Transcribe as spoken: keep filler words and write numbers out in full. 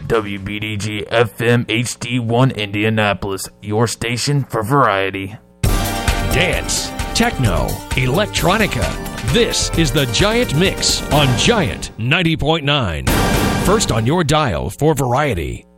W B D G F M H D one Indianapolis, your station for variety. Dance, techno, electronica. This is the Giant Mix on Giant ninety point nine. First on your dial for variety.